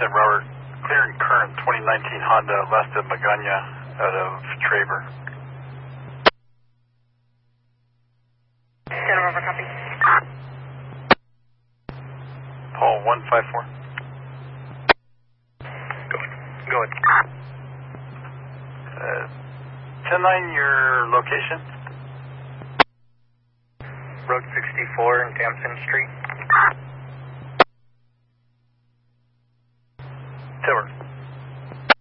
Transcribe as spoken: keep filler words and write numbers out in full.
ten, Robert. Clear and current twenty nineteen Honda west of Magana out of Traver. ten, Robert, copy. Paul one five four. Go ahead. Go ahead. Uh, ten nine, your location? Road sixty-four in Tamsin Street.